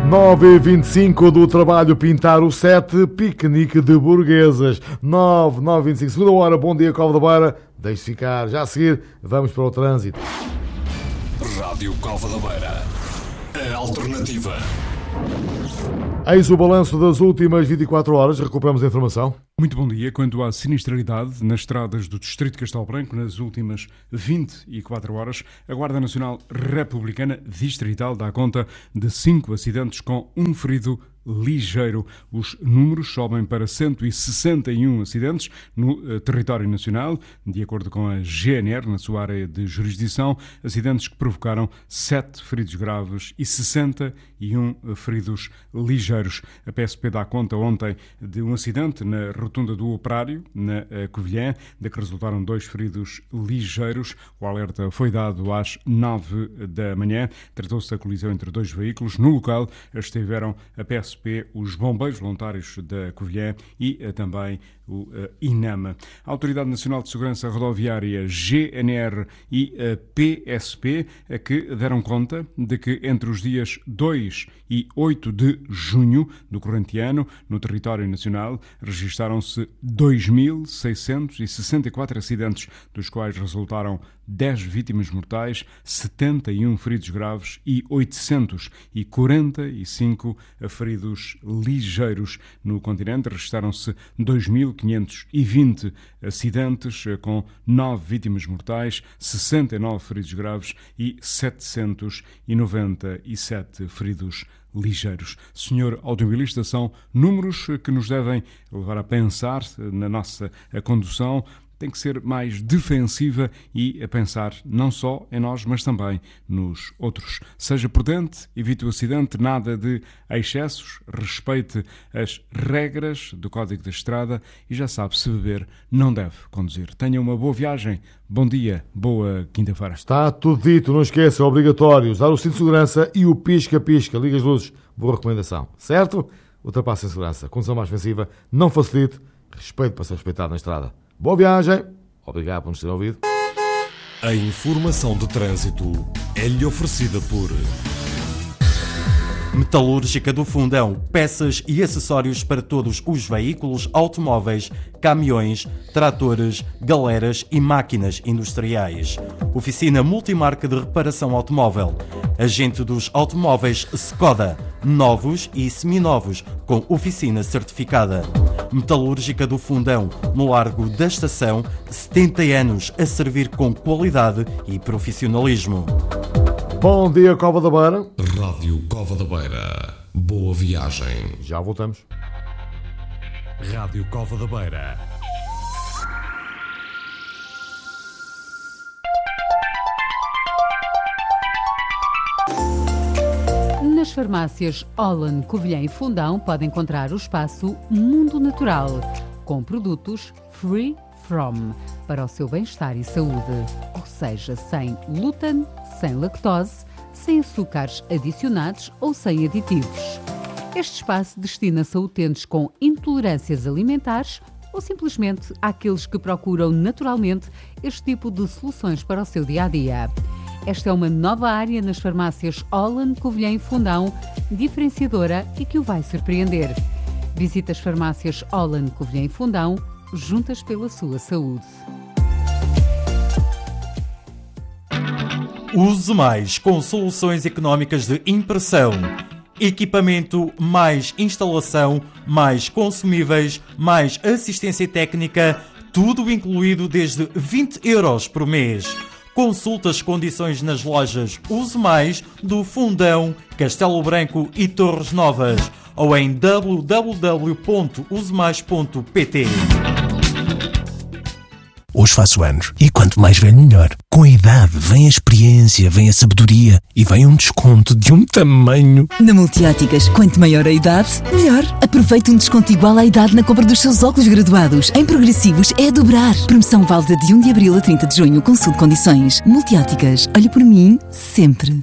9h25 do trabalho pintar o 7, piquenique de burguesas. 9h25, segunda hora, bom dia, Cova da Beira. Deixe ficar, já a seguir, vamos para o trânsito. Rádio Cova da Beira, a alternativa. Eis o balanço das últimas 24 horas, recuperamos a informação. Muito bom dia. Quanto à sinistralidade nas estradas do Distrito de Castelo Branco, nas últimas 24 horas, a Guarda Nacional Republicana Distrital dá conta de 5 acidentes com um ferido ligeiro. Os números sobem para 161 acidentes no território nacional, de acordo com a GNR, na sua área de jurisdição, acidentes que provocaram 7 feridos graves e 61 feridos ligeiros. A PSP dá conta ontem de um acidente na rotunda do Operário, na Covilhã, de que resultaram 2 feridos ligeiros. O alerta foi dado às 9 da manhã. Tratou-se da colisão entre 2 veículos. No local estiveram a PSP, os bombeiros voluntários da Covilhã e também o INAMA. A Autoridade Nacional de Segurança Rodoviária, GNR e a PSP, que deram conta de que entre os dias 2 e 8 de junho do corrente ano, no território nacional, registaram-se 2.664 acidentes, dos quais resultaram 10 vítimas mortais, 71 feridos graves e 845 feridos ligeiros. No continente registaram-se 2.520 acidentes, com 9 vítimas mortais, 69 feridos graves e 797 feridos ligeiros. Senhor automobilista, são números que nos devem levar a pensar na nossa condução. Tem que ser mais defensiva e a pensar não só em nós, mas também nos outros. Seja prudente, evite o acidente, nada de excessos, respeite as regras do Código da Estrada e já sabe, se beber, não deve conduzir. Tenha uma boa viagem, bom dia, boa quinta-feira. Está tudo dito, não esqueça, é obrigatório usar o cinto de segurança e o pisca-pisca, liga as luzes, boa recomendação, certo? Ultrapasse a segurança, condução mais ofensiva, não facilite, respeito para ser respeitado na estrada. Boa viagem. Obrigado por nos ter ouvido. A informação de trânsito é-lhe oferecida por Metalúrgica do Fundão. Peças e acessórios para todos os veículos, automóveis, caminhões, tratores, galeras e máquinas industriais. Oficina multimarca de reparação automóvel. Agente dos automóveis Skoda. Novos e seminovos, com oficina certificada. Metalúrgica do Fundão, no Largo da Estação, 70 anos a servir com qualidade e profissionalismo. Bom dia, Cova da Beira. Rádio Cova da Beira. Boa viagem. Já voltamos. Rádio Cova da Beira. Nas farmácias Holland, Covilhã e Fundão pode encontrar o espaço Mundo Natural, com produtos Free From, para o seu bem-estar e saúde. Ou seja, sem glúten, sem lactose, sem açúcares adicionados ou sem aditivos. Este espaço destina-se a utentes com intolerâncias alimentares ou simplesmente àqueles que procuram naturalmente este tipo de soluções para o seu dia-a-dia. Esta é uma nova área nas farmácias Holland, Covilhã e Fundão, diferenciadora e que o vai surpreender. Visite as farmácias Holland, Covilhã e Fundão, juntas pela sua saúde. Use Mais, com soluções económicas de impressão. Equipamento, mais instalação, mais consumíveis, mais assistência técnica, tudo incluído desde 20 € por mês. Consulte as condições nas lojas Use Mais do Fundão, Castelo Branco e Torres Novas ou em www.usemais.pt. Hoje faço anos e quanto mais velho melhor. Com a idade vem a experiência, vem a sabedoria e vem um desconto de um tamanho. Na Multióticas, quanto maior a idade, melhor. Aproveite um desconto igual à idade na compra dos seus óculos graduados. Em progressivos é a dobrar. Promoção válida de 1 de abril a 30 de junho. Consulte condições. Multióticas, olhe por mim sempre.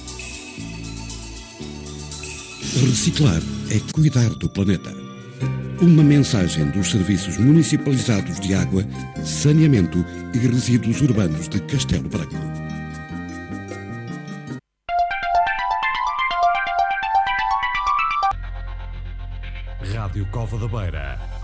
Reciclar é cuidar do planeta. Uma mensagem dos Serviços Municipalizados de Água, Saneamento e Resíduos Urbanos de Castelo Branco. Rádio Cova da Beira.